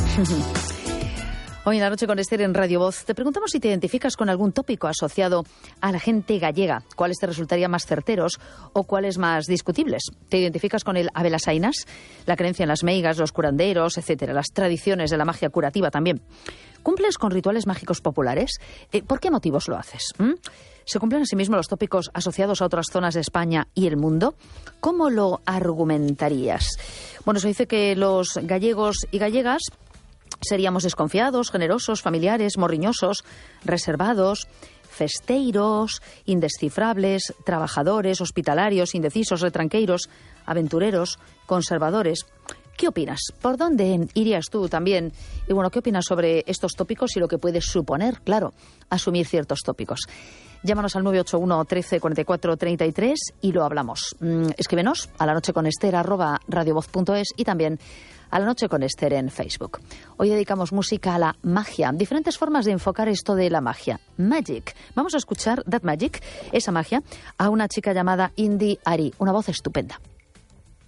Hoy en La Noche con Esther en Radio Voz te preguntamos si te identificas con algún tópico asociado a la gente gallega, cuáles te resultarían más certeros o cuáles más discutibles. ¿Te identificas con el abelasainas, la creencia en las meigas, los curanderos, etcétera, las tradiciones de la magia curativa también? ¿Cumples con rituales mágicos populares? ¿Por qué motivos lo haces? ¿Se cumplen asimismo los tópicos asociados a otras zonas de España y el mundo? ¿Cómo lo argumentarías? Bueno, se dice que los gallegos y gallegas seríamos desconfiados, generosos, familiares, morriñosos, reservados, festeiros, indescifrables, trabajadores, hospitalarios, indecisos, retranqueiros, aventureros, conservadores. ¿Qué opinas? ¿Por dónde irías tú también? Y bueno, ¿qué opinas sobre estos tópicos y lo que puedes suponer, claro, asumir ciertos tópicos? Llámanos al 981 13 44 33 y lo hablamos. Escríbenos a lanocheconester@radiovoz.es y también a La Noche con Esther en Facebook. Hoy dedicamos música a la magia, diferentes formas de enfocar esto de la magia. Magic. Vamos a escuchar That Magic, esa magia, a una chica llamada Indy Ari, una voz estupenda.